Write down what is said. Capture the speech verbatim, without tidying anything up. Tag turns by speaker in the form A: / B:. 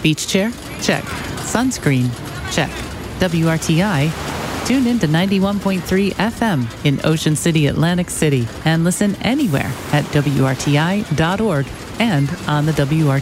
A: Beach chair? Check. Sunscreen? Check. W R T I? Tune in to ninety-one point three F M in Ocean City, Atlantic City, and listen anywhere at W R T I dot org and on the W R